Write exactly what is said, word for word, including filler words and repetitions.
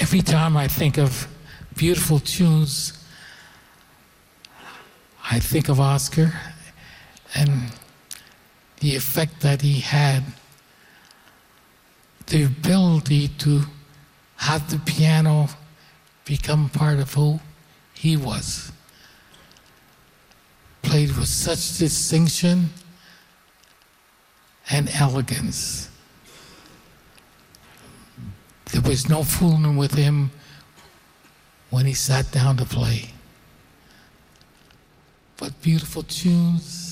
Every time I think of beautiful tunes, I think of Oscar and the effect that he had, the ability to have the piano become part of who he was. Played with such distinction and elegance. There was no fooling with him when he sat down to play. But beautiful tunes,